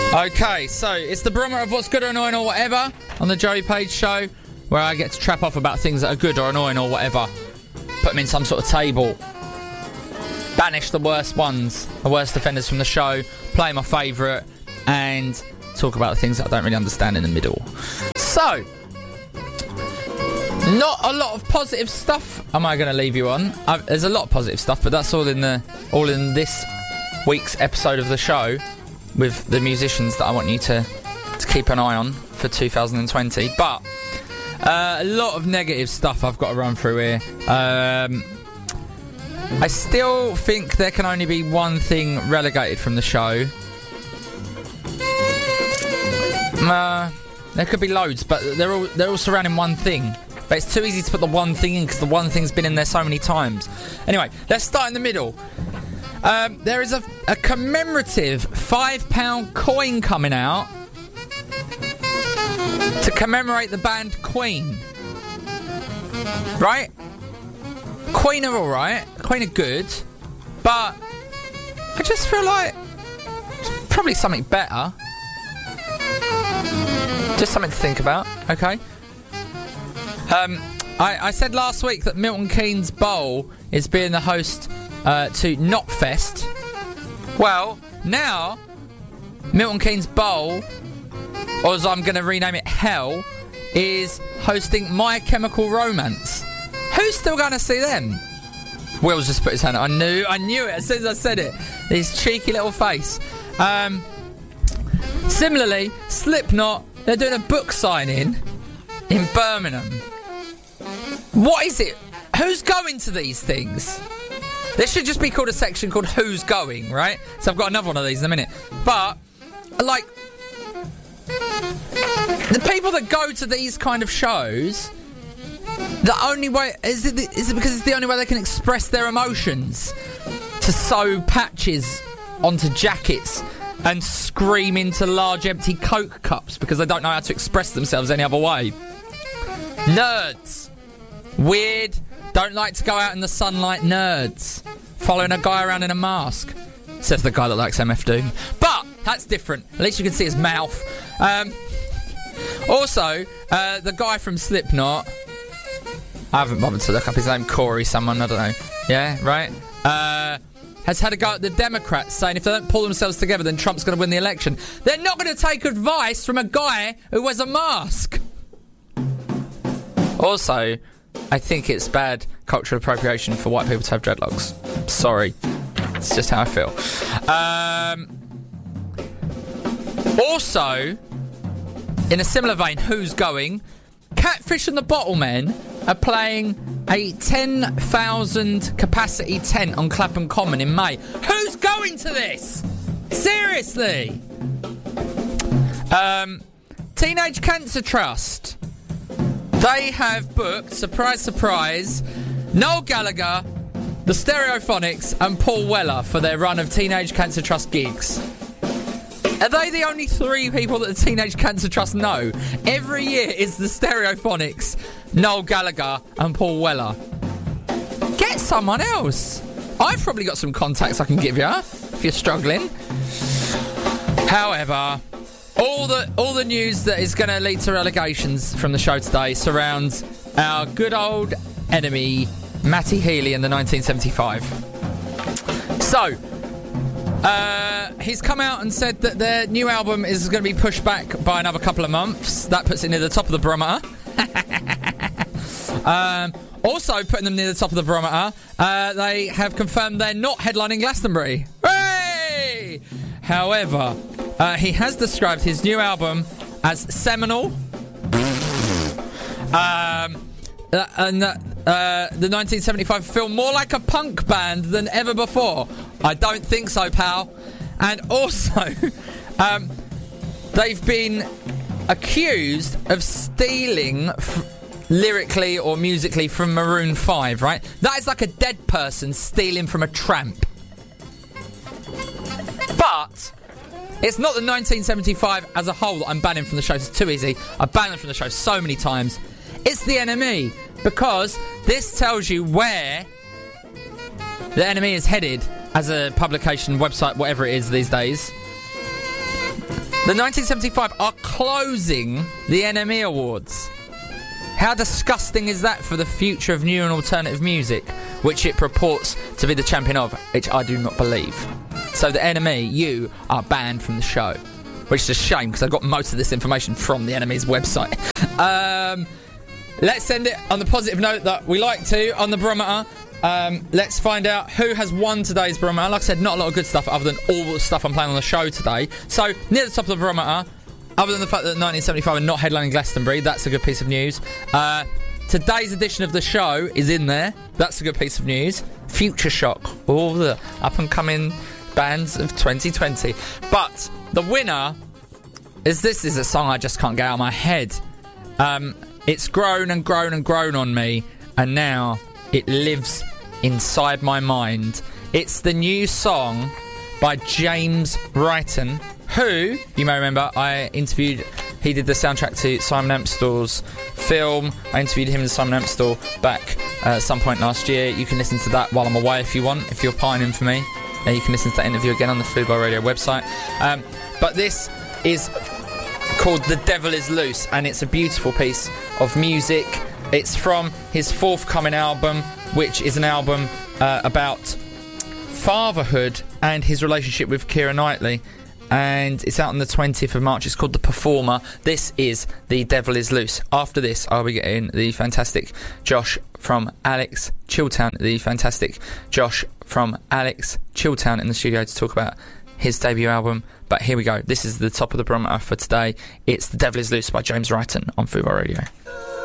Okay, so it's the barometer of what's good or annoying or whatever on the Joey Page Show, where I get to trap off about things that are good or annoying or whatever. Put them in some sort of table. Banish the worst ones, the worst offenders from the show. Play my favourite. And talk about the things that I don't really understand in the middle. So, not a lot of positive stuff am I going to leave you on. There's a lot of positive stuff, but that's all in this week's episode of the show with the musicians that I want you to keep an eye on for 2020. But a lot of negative stuff I've got to run through here. I still think there can only be one thing relegated from the show. There could be loads, but they're all surrounding one thing. But it's too easy to put the one thing in because the one thing's been in there so many times. Anyway, let's start in the middle. There is a commemorative £5 coin coming out to commemorate the band Queen. Right? Queen are alright. Queen are good. But I just feel like probably something better. Just something to think about, okay? I said last week that Milton Keynes Bowl is being the host to Knotfest. Well, now Milton Keynes Bowl, or as I'm going to rename it, Hell, is hosting My Chemical Romance. Who's still going to see them? Will's just put his hand up. I knew it as soon as I said it. His cheeky little face. Similarly, Slipknot, they're doing a book signing in Birmingham. What is it? Who's going to these things? There should just be called a section called Who's Going, right? So I've got another one of these in a minute. But, like, the people that go to these kind of shows, the only way... Is it because it's the only way they can express their emotions? To sew patches onto jackets and scream into large empty Coke cups because they don't know how to express themselves any other way. Nerds. Weird, don't like to go out in the sunlight nerds. Following a guy around in a mask. Says the guy that likes MF Doom. But, that's different. At least you can see his mouth. Also, the guy from Slipknot, I haven't bothered to look up his name, Corey someone, I don't know. Yeah, right? Has had a go at the Democrats, saying if they don't pull themselves together, then Trump's going to win the election. They're not going to take advice from a guy who wears a mask. Also, I think it's bad cultural appropriation for white people to have dreadlocks. Sorry. It's just how I feel. Also, in a similar vein, Who's Going? Catfish and the Bottlemen are playing a 10,000 capacity tent on Clapham Common in May. Who's going to this? Seriously? Teenage Cancer Trust. They have booked, surprise, surprise, Noel Gallagher, the Stereophonics and Paul Weller for their run of Teenage Cancer Trust gigs. Are they the only three people that the Teenage Cancer Trust know? Every year is the Stereophonics, Noel Gallagher and Paul Weller. Get someone else. I've probably got some contacts I can give you if you're struggling. However, all the news that is going to lead to relegations from the show today surrounds our good old enemy, Matty Healy in the 1975. So, he's come out and said that their new album is going to be pushed back by another couple of months. That puts it near the top of the barometer. Also putting them near the top of the barometer, they have confirmed they're not headlining Glastonbury. Hooray! However, he has described his new album as seminal. And the 1975 feel more like a punk band than ever before. I don't think so, pal. And also, they've been accused of stealing lyrically or musically from Maroon 5, right? That is like a dead person stealing from a tramp. But it's not the 1975 as a whole that I'm banning from the show. It's too easy. I've banned them from the show so many times. It's the NME, because this tells you where the NME is headed as a publication, website, whatever it is these days. The 1975 are closing the NME Awards. How disgusting is that for the future of new and alternative music, which it purports to be the champion of, which I do not believe. So the NME, you are banned from the show, which is a shame because I got most of this information from the NME's website. Let's end it on the positive note that we like to on the barometer. Let's find out who has won today's barometer. Like I said, not a lot of good stuff other than all the stuff I'm playing on the show today. So, near the top of the barometer, other than the fact that 1975 are not headlining Glastonbury, that's a good piece of news. Today's edition of the show is in there. That's a good piece of news. Future Shock, all the up-and-coming bands of 2020. But the winner is this is a song I just can't get out of my head. It's grown and grown and grown on me, and now it lives inside my mind. It's the new song by James Wrighton, who, you may remember, I interviewed. He did the soundtrack to Simon Amstel's film. I interviewed him in Simon Amstel back at some point last year. You can listen to that while I'm away if you want, if you're pining for me. You can listen to that interview again on the Fubar Radio website. But this is called The Devil Is Loose, and it's a beautiful piece of music. It's from his forthcoming album, which is an album about fatherhood and his relationship with Keira Knightley. And it's out on the 20th of March. It's called The Performer. This is The Devil Is Loose. After this, I'll be getting the fantastic Josh from Alex Chilltown. The fantastic Josh from Alex Chilltown in the studio to talk about his debut album. But here we go. This is the top of the barometer for today. It's The Devil Is Loose by James Wrighton on Fubar Radio.